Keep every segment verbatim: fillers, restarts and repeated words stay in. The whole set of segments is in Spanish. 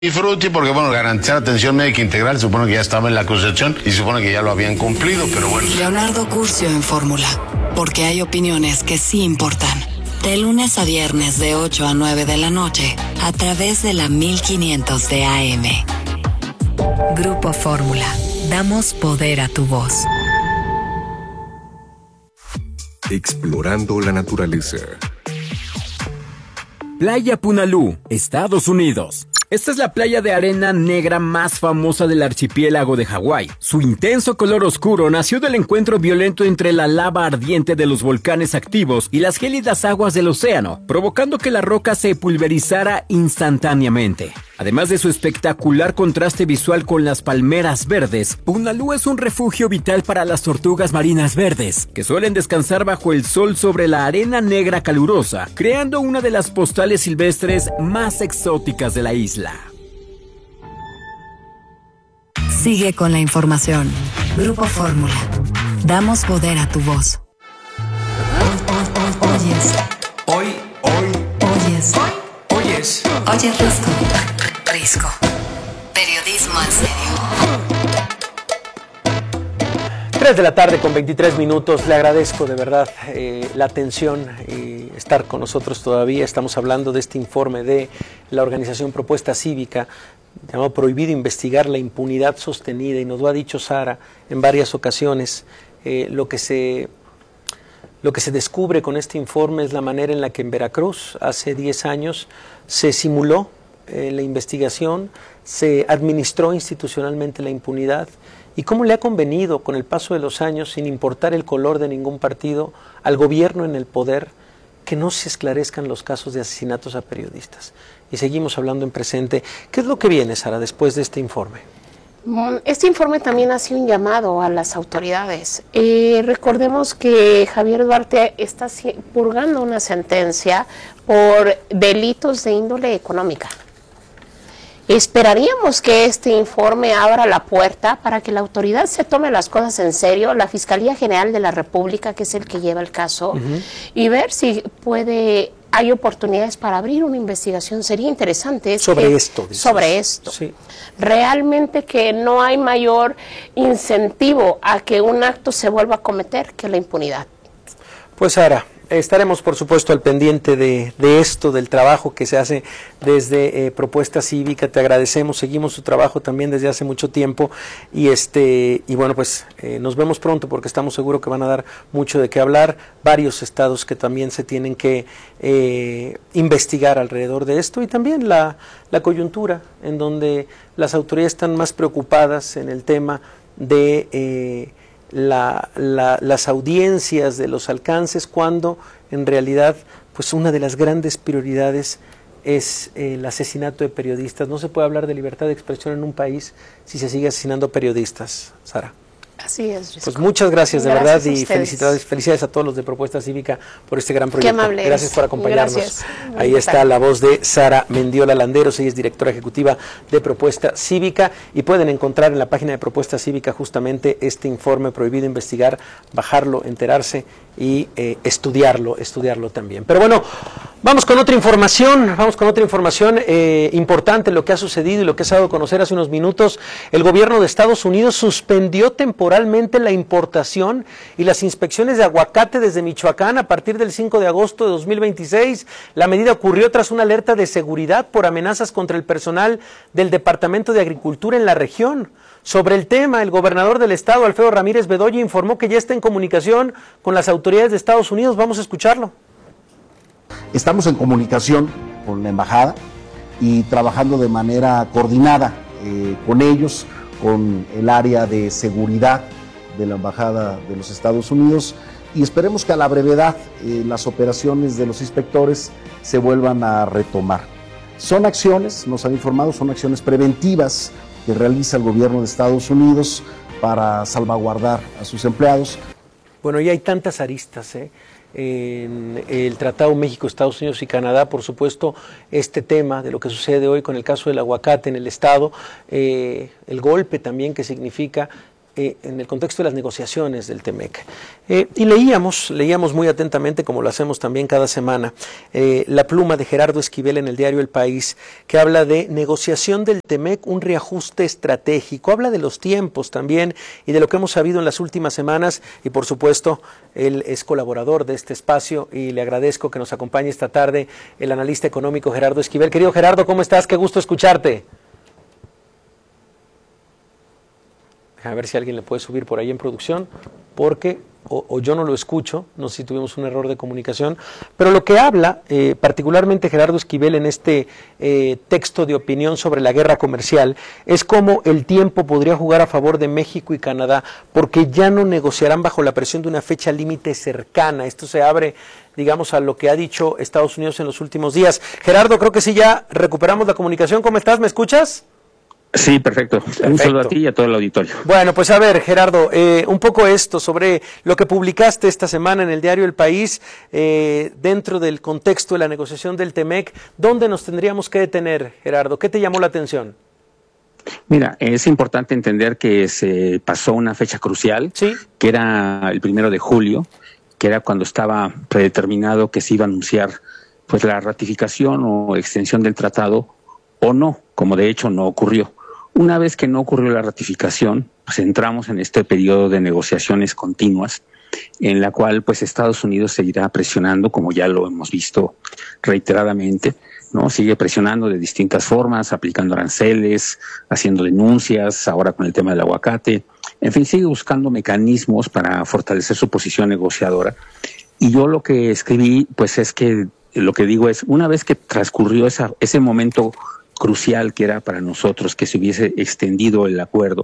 Y Frutti, porque bueno, garantizar atención médica integral, supone que ya estaba en la Concepción y supone que ya lo habían cumplido, pero bueno. Leonardo Curcio en Fórmula, porque hay opiniones que sí importan. De lunes a viernes de ocho a nueve de la noche, a través de la mil quinientos de A M. Grupo Fórmula, damos poder a tu voz. Explorando la naturaleza. Playa Punalú, Estados Unidos. Esta es la playa de arena negra más famosa del archipiélago de Hawái. Su intenso color oscuro nació del encuentro violento entre la lava ardiente de los volcanes activos y las gélidas aguas del océano, provocando que la roca se pulverizara instantáneamente. Además de su espectacular contraste visual con las palmeras verdes, Punalú es un refugio vital para las tortugas marinas verdes, que suelen descansar bajo el sol sobre la arena negra calurosa, creando una de las postales silvestres más exóticas de la isla. Sigue con la información. Grupo Fórmula. Damos poder a tu voz. Oyes. Hoy, hoy, Oyes. hoy, oyes. Oye, Risco. Risco. Periodismo en serio. tres de la tarde con veintitrés minutos. Le agradezco de verdad eh, la atención y estar con nosotros todavía. Estamos hablando de este informe de la organización Propuesta Cívica, llamado Prohibido Investigar la Impunidad Sostenida, y nos lo ha dicho Sara en varias ocasiones. Eh, lo que se lo que se descubre con este informe es la manera en la que en Veracruz hace diez años se simuló eh, la investigación, se administró institucionalmente la impunidad, y cómo le ha convenido con el paso de los años, sin importar el color de ningún partido, al gobierno en el poder, que no se esclarezcan los casos de asesinatos a periodistas. Y seguimos hablando en presente. ¿Qué es lo que viene, Sara, después de este informe? Este informe también ha sido un llamado a las autoridades. Eh, recordemos que Javier Duarte está purgando una sentencia por delitos de índole económica. Esperaríamos que este informe abra la puerta para que la autoridad se tome las cosas en serio, la Fiscalía General de la República, que es el que lleva el caso, uh-huh. y ver si puede, hay oportunidades para abrir una investigación. Sería interesante. Sobre que, esto. Dices. Sobre esto. Sí. Realmente que no hay mayor incentivo a que un acto se vuelva a cometer que la impunidad. Pues Sara, estaremos por supuesto al pendiente de, de esto, del trabajo que se hace desde eh, Propuesta Cívica. Te agradecemos, seguimos su trabajo también desde hace mucho tiempo, y este y bueno, pues eh, nos vemos pronto, porque estamos seguros que van a dar mucho de qué hablar. Varios estados que también se tienen que eh, investigar alrededor de esto, y también la, la coyuntura en donde las autoridades están más preocupadas en el tema de eh, La, la, las audiencias, de los alcances, cuando en realidad pues una de las grandes prioridades es eh, el asesinato de periodistas. No se puede hablar de libertad de expresión en un país si se sigue asesinando periodistas, Sara. Así es. Pues muchas gracias, de gracias verdad, y felicidades, felicidades a todos los de Propuesta Cívica por este gran proyecto. Qué amable. Gracias por acompañarnos. Gracias. Ahí está la voz de Sara Mendiola Landeros, ella es directora ejecutiva de Propuesta Cívica, y pueden encontrar en la página de Propuesta Cívica justamente este informe Prohibido Investigar, bajarlo, enterarse y eh, estudiarlo, estudiarlo también. Pero bueno, vamos con otra información, vamos con otra información eh, importante, lo que ha sucedido y lo que se ha dado a conocer hace unos minutos. El gobierno de Estados Unidos suspendió temporalmente la importación y las inspecciones de aguacate desde Michoacán a partir del cinco de agosto de dos mil veintiséis. La medida ocurrió tras una alerta de seguridad por amenazas contra el personal del Departamento de Agricultura en la región. Sobre el tema, el gobernador del estado, Alfredo Ramírez Bedoya, informó que ya está en comunicación con las autoridades de Estados Unidos. Vamos a escucharlo. Estamos en comunicación con la embajada y trabajando de manera coordinada eh, con ellos, con el área de seguridad de la embajada de los Estados Unidos, y esperemos que a la brevedad eh, las operaciones de los inspectores se vuelvan a retomar. Son acciones, nos han informado, son acciones preventivas que realiza el gobierno de Estados Unidos para salvaguardar a sus empleados. Bueno, y hay tantas aristas, ¿eh? En el Tratado México, Estados Unidos y Canadá, por supuesto, este tema de lo que sucede hoy con el caso del aguacate en el estado, eh, el golpe también que significa eh, en el contexto de las negociaciones del Temec. Eh, y leíamos, leíamos muy atentamente, como lo hacemos también cada semana, eh, la pluma de Gerardo Esquivel en el diario El País, que habla de negociación del Temec, un reajuste estratégico. Habla de los tiempos también y de lo que hemos sabido en las últimas semanas. Y por supuesto, él es colaborador de este espacio y le agradezco que nos acompañe esta tarde el analista económico Gerardo Esquivel. Querido Gerardo, ¿cómo estás? Qué gusto escucharte. A ver si alguien le puede subir por ahí en producción, porque o, o yo no lo escucho, no sé si tuvimos un error de comunicación, pero lo que habla eh, particularmente Gerardo Esquivel en este eh, texto de opinión sobre la guerra comercial es cómo el tiempo podría jugar a favor de México y Canadá, porque ya no negociarán bajo la presión de una fecha límite cercana. Esto se abre, digamos, a lo que ha dicho Estados Unidos en los últimos días. Gerardo, creo que sí ya recuperamos la comunicación. ¿Cómo estás? ¿Me escuchas? Sí, perfecto. perfecto. Un saludo a ti y a todo el auditorio. Bueno, pues a ver, Gerardo, eh, un poco esto sobre lo que publicaste esta semana en el diario El País, eh, dentro del contexto de la negociación del Temec. ¿Dónde nos tendríamos que detener, Gerardo? ¿Qué te llamó la atención? Mira, es importante entender que se pasó una fecha crucial, ¿sí?, que era el primero de julio, que era cuando estaba predeterminado que se iba a anunciar pues la ratificación o extensión del tratado o no, como de hecho no ocurrió. Una vez que no ocurrió la ratificación, pues entramos en este periodo de negociaciones continuas, en la cual pues Estados Unidos seguirá presionando, como ya lo hemos visto reiteradamente, ¿no? Sigue presionando de distintas formas, aplicando aranceles, haciendo denuncias, ahora con el tema del aguacate, en fin, sigue buscando mecanismos para fortalecer su posición negociadora. Y yo lo que escribí, pues es que lo que digo es, una vez que transcurrió esa, ese momento crucial que era para nosotros que se hubiese extendido el acuerdo,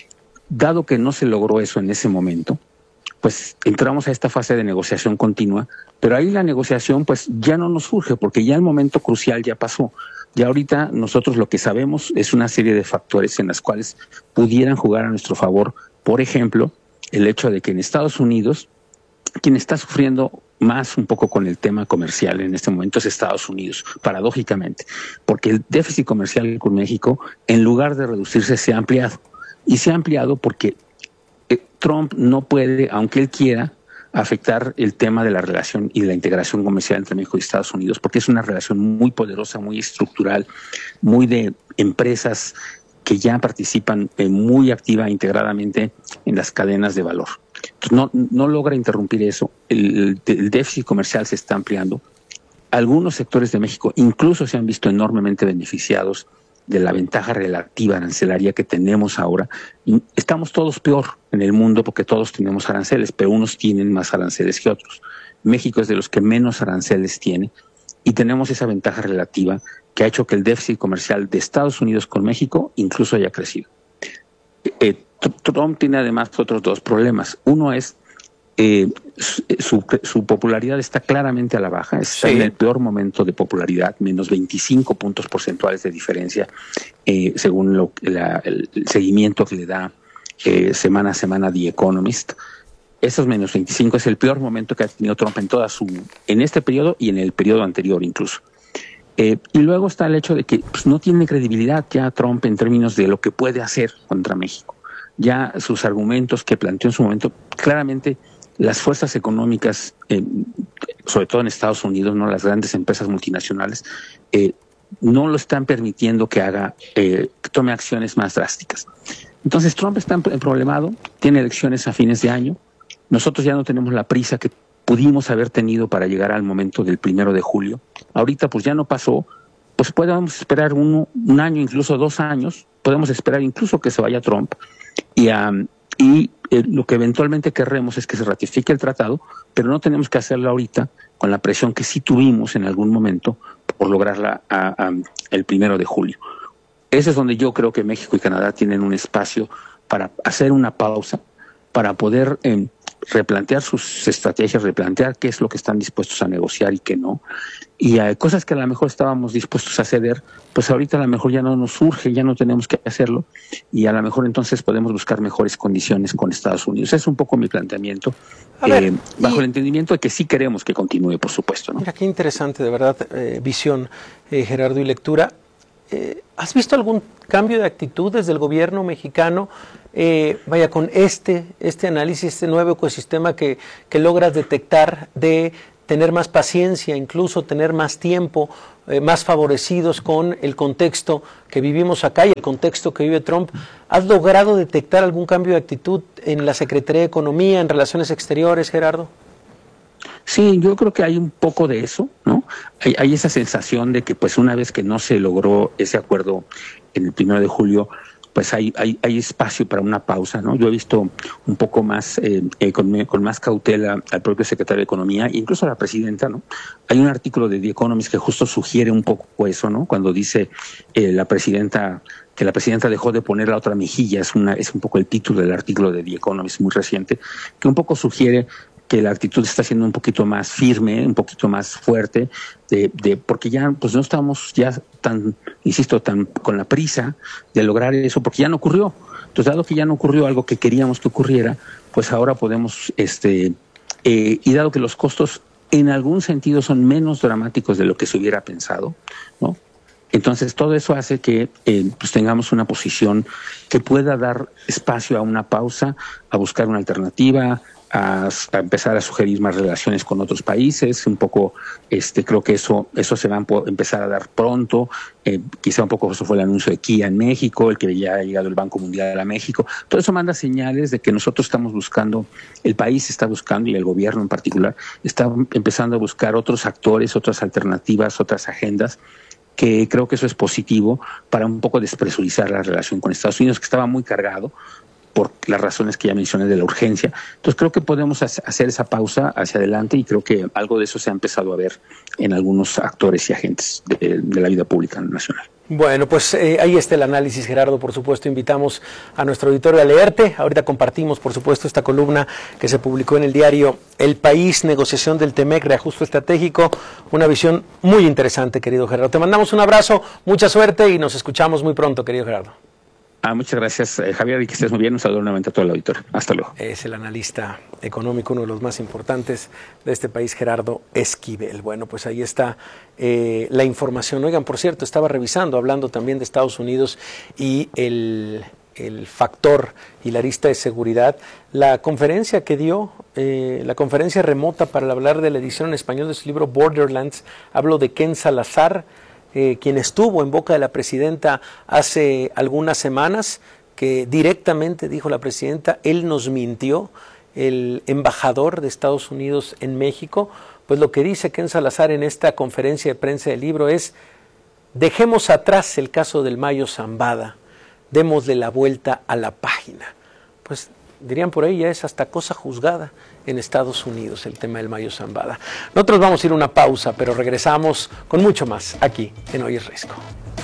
dado que no se logró eso en ese momento, pues entramos a esta fase de negociación continua, pero ahí la negociación pues ya no nos surge porque ya el momento crucial ya pasó. Ya ahorita nosotros lo que sabemos es una serie de factores en las cuales pudieran jugar a nuestro favor. Por ejemplo, el hecho de que en Estados Unidos, quien está sufriendo más un poco con el tema comercial en este momento es Estados Unidos, paradójicamente, porque el déficit comercial con México, en lugar de reducirse, se ha ampliado. Y se ha ampliado porque eh, Trump no puede, aunque él quiera, afectar el tema de la relación y la integración comercial entre México y Estados Unidos, porque es una relación muy poderosa, muy estructural, muy de empresas que ya participan eh, muy activa e integradamente en las cadenas de valor. Entonces no, no logra interrumpir eso, el, el déficit comercial se está ampliando. Algunos sectores de México incluso se han visto enormemente beneficiados de la ventaja relativa arancelaria que tenemos ahora. Y estamos todos peor en el mundo porque todos tenemos aranceles, pero unos tienen más aranceles que otros. México es de los que menos aranceles tiene y tenemos esa ventaja relativa que ha hecho que el déficit comercial de Estados Unidos con México incluso haya crecido. Eh, Trump tiene además otros dos problemas. Uno es eh, su, su popularidad está claramente a la baja, está sí. en el peor momento de popularidad, menos veinticinco puntos porcentuales de diferencia, eh, según lo, la, el seguimiento que le da eh, semana a semana The Economist. Esos menos veinticinco es el peor momento que ha tenido Trump en toda su, en este periodo y en el periodo anterior incluso. Eh, y luego está el hecho de que pues, no tiene credibilidad ya Trump en términos de lo que puede hacer contra México. Ya sus argumentos que planteó en su momento, claramente las fuerzas económicas, eh, sobre todo en Estados Unidos, no las grandes empresas multinacionales, eh, no lo están permitiendo que haga, eh, que tome acciones más drásticas. Entonces Trump está problemado, tiene elecciones a fines de año. Nosotros ya no tenemos la prisa que pudimos haber tenido para llegar al momento del primero de julio. Ahorita pues ya no pasó, pues podemos esperar uno, un año, incluso dos años, podemos esperar incluso que se vaya Trump. Y, um, y eh, lo que eventualmente querremos es que se ratifique el tratado, pero no tenemos que hacerlo ahorita con la presión que sí tuvimos en algún momento por lograrla a, a, el primero de julio. Ese es donde yo creo que México y Canadá tienen un espacio para hacer una pausa, para poder eh, replantear sus estrategias, replantear qué es lo que están dispuestos a negociar y qué no. Y hay cosas que a lo mejor estábamos dispuestos a ceder, pues ahorita a lo mejor ya no nos surge, ya no tenemos que hacerlo y a lo mejor entonces podemos buscar mejores condiciones con Estados Unidos. Ese es un poco mi planteamiento, eh, ver, bajo y... el entendimiento de que sí queremos que continúe, por supuesto, ¿no? Mira, qué interesante, de verdad, eh, visión, eh, Gerardo, y lectura. eh, ¿has visto algún cambio de actitud desde el gobierno mexicano? Eh, vaya, con este, este análisis, este nuevo ecosistema que, que logras detectar de tener más paciencia, incluso tener más tiempo, eh, más favorecidos con el contexto que vivimos acá y el contexto que vive Trump. ¿Has logrado detectar algún cambio de actitud en la Secretaría de Economía, en Relaciones Exteriores, Gerardo? Sí, yo creo que hay un poco de eso, ¿no? Hay, hay esa sensación de que pues una vez que no se logró ese acuerdo en el primero de julio, pues hay, hay, hay espacio para una pausa, ¿no? Yo he visto un poco más, eh, eh, con, con más cautela al propio secretario de Economía, e incluso a la presidenta, ¿no? Hay un artículo de The Economist que justo sugiere un poco eso, ¿no? Cuando dice eh, la presidenta, que la presidenta dejó de poner la otra mejilla, es, una, es un poco el título del artículo de The Economist muy reciente, que un poco sugiere que la actitud está siendo un poquito más firme, un poquito más fuerte, de, de porque ya pues no estamos ya tan, insisto, tan con la prisa de lograr eso, porque ya no ocurrió. Entonces, dado que ya no ocurrió algo que queríamos que ocurriera, pues ahora podemos, este, eh, y dado que los costos en algún sentido son menos dramáticos de lo que se hubiera pensado, ¿no? Entonces, todo eso hace que eh, pues tengamos una posición que pueda dar espacio a una pausa, a buscar una alternativa, A, a empezar a sugerir más relaciones con otros países, un poco, este, creo que eso, eso se va a empezar a dar pronto, eh, quizá un poco eso fue el anuncio de Kia en México, el que ya ha llegado el Banco Mundial a México, todo eso manda señales de que nosotros estamos buscando, el país está buscando, y el gobierno en particular, está empezando a buscar otros actores, otras alternativas, otras agendas, que creo que eso es positivo para un poco despresurizar la relación con Estados Unidos, que estaba muy cargado por las razones que ya mencioné de la urgencia. Entonces creo que podemos hacer esa pausa hacia adelante, y creo que algo de eso se ha empezado a ver en algunos actores y agentes de, de la vida pública nacional. Bueno, pues eh, ahí está el análisis, Gerardo. Por supuesto, invitamos a nuestro auditorio a leerte. Ahorita compartimos, por supuesto, esta columna que se publicó en el diario El País, negociación del T-MEC, reajuste estratégico. Una visión muy interesante, querido Gerardo. Te mandamos un abrazo, mucha suerte y nos escuchamos muy pronto, querido Gerardo. Ah, muchas gracias, eh, Javier, y que estés muy bien. Un saludo nuevamente a todo el auditorio. Hasta luego. Es el analista económico, uno de los más importantes de este país, Gerardo Esquivel. Bueno, pues ahí está eh, la información. Oigan, por cierto, estaba revisando, hablando también de Estados Unidos y el, el factor y la arista de seguridad, la conferencia que dio, eh, la conferencia remota para hablar de la edición en español de su libro Borderlands. Hablo de Ken Salazar, Eh, quien estuvo en boca de la presidenta hace algunas semanas, que directamente dijo la presidenta, él nos mintió, el embajador de Estados Unidos en México. Pues lo que dice Ken Salazar en esta conferencia de prensa del libro es: dejemos atrás el caso del Mayo Zambada, démosle la vuelta a la página. Pues dirían por ahí, ya es hasta cosa juzgada en Estados Unidos el tema del Mayo Zambada. Nosotros vamos a ir a una pausa, pero regresamos con mucho más aquí en Hoy es Risco.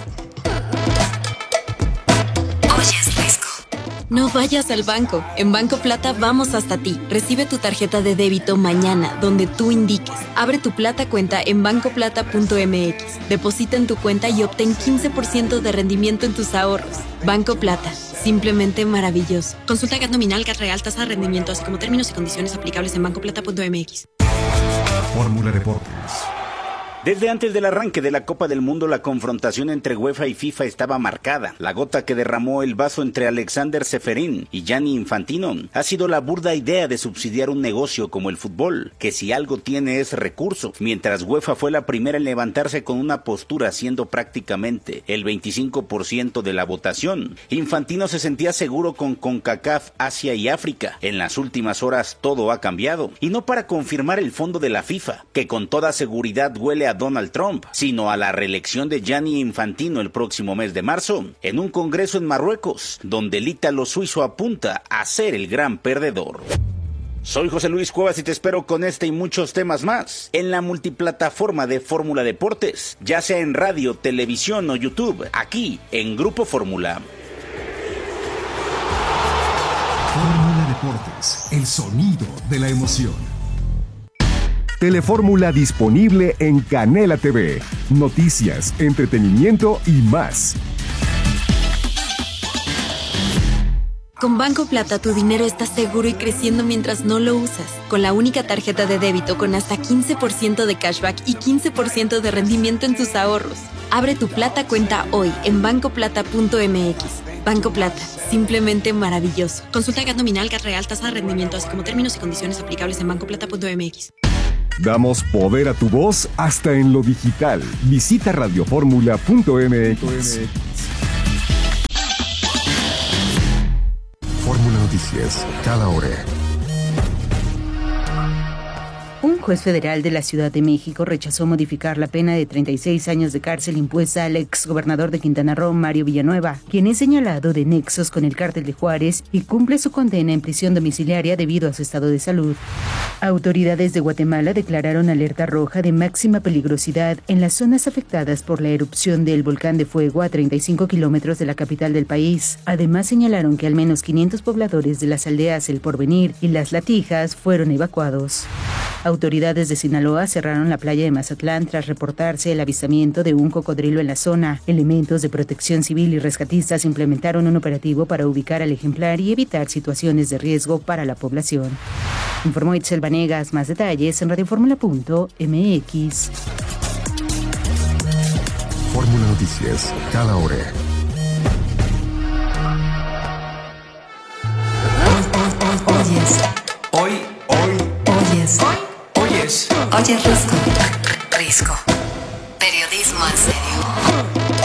Hoy es Risco. No vayas al banco. En Banco Plata vamos hasta ti. Recibe tu tarjeta de débito mañana, donde tú indiques. Abre tu Plata cuenta en banco plata punto m x. Deposita en tu cuenta y obtén quince por ciento de rendimiento en tus ahorros. Banco Plata. Simplemente maravilloso. Consulta G A T nominal, G A T real, tasa de rendimiento, así como términos y condiciones aplicables en banco plata punto m x. Fórmula Deportes. Desde antes del arranque de la Copa del Mundo, la confrontación entre UEFA y FIFA estaba marcada. La gota que derramó el vaso entre Alexander Ceferín y Gianni Infantino ha sido la burda idea de subsidiar un negocio como el fútbol, que si algo tiene es recurso, mientras UEFA fue la primera en levantarse con una postura, siendo prácticamente el veinticinco por ciento de la votación. Infantino se sentía seguro con CONCACAF, Asia y África. En las últimas horas todo ha cambiado, y no para confirmar el fondo de la FIFA, que con toda seguridad huele a Donald Trump, sino a la reelección de Gianni Infantino el próximo mes de marzo, en un congreso en Marruecos, donde el ítalo suizo apunta a ser el gran perdedor. Soy José Luis Cuevas y te espero con este y muchos temas más en la multiplataforma de Fórmula Deportes, ya sea en radio, televisión o YouTube, aquí en Grupo Fórmula. Fórmula Deportes, el sonido de la emoción. Telefórmula disponible en Canela T V. Noticias, entretenimiento y más. Con Banco Plata tu dinero está seguro y creciendo mientras no lo usas. Con la única tarjeta de débito con hasta quince por ciento de cashback y quince por ciento de rendimiento en tus ahorros. Abre tu Plata cuenta hoy en banco plata punto m x. Banco Plata, simplemente maravilloso. Consulta G A T nominal, G A T real, tasa de rendimiento, así como términos y condiciones aplicables en banco plata punto m x. Damos poder a tu voz hasta en lo digital. Visita radio fórmula punto m x. Fórmula Noticias, cada hora. Un juez federal de la Ciudad de México rechazó modificar la pena de treinta y seis años de cárcel impuesta al exgobernador de Quintana Roo, Mario Villanueva, quien es señalado de nexos con el cártel de Juárez y cumple su condena en prisión domiciliaria debido a su estado de salud. Autoridades de Guatemala declararon alerta roja de máxima peligrosidad en las zonas afectadas por la erupción del volcán de fuego a treinta y cinco kilómetros de la capital del país. Además señalaron que al menos quinientos pobladores de las aldeas El Porvenir y Las Latijas fueron evacuados. Autoridades de Sinaloa cerraron la playa de Mazatlán tras reportarse el avistamiento de un cocodrilo en la zona. Elementos de protección civil y rescatistas implementaron un operativo para ubicar al ejemplar y evitar situaciones de riesgo para la población. Informó Itzel Vanegas. Más detalles en radio fórmula punto m x. Fórmula Noticias, cada hora. Oyes. Hoy, hoy, Oyes. hoy, oyes. Oyes Risco. Risco. Periodismo en serio.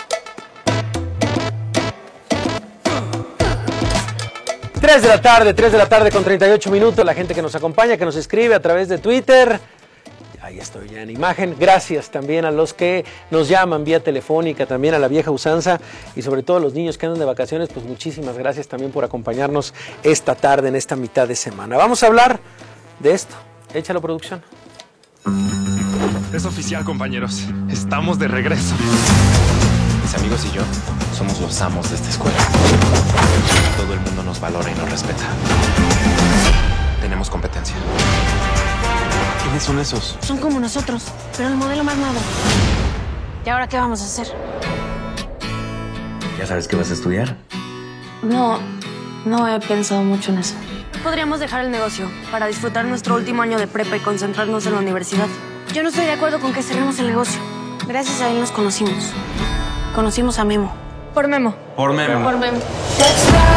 tres de la tarde, tres de la tarde con treinta y ocho minutos. La gente que nos acompaña, que nos escribe a través de Twitter. Ahí estoy ya en imagen. Gracias también a los que nos llaman vía telefónica, también a la vieja usanza y sobre todo a los niños que andan de vacaciones. Pues muchísimas gracias también por acompañarnos esta tarde, en esta mitad de semana. Vamos a hablar de esto. Échalo, producción. Es oficial, compañeros. Estamos de regreso. Mis amigos y yo somos los amos de esta escuela. Todo el mundo nos valora y nos respeta. Tenemos competencia. ¿Quiénes son esos? Son como nosotros, pero el modelo más nuevo. ¿Y ahora qué vamos a hacer? ¿Ya sabes qué vas a estudiar? No, no he pensado mucho en eso. Podríamos dejar el negocio para disfrutar nuestro último año de prepa y concentrarnos en la universidad. Yo no estoy de acuerdo con que cerremos el negocio. Gracias a él nos conocimos. Conocimos a Memo. Por Memo. Por Memo. Por Memo.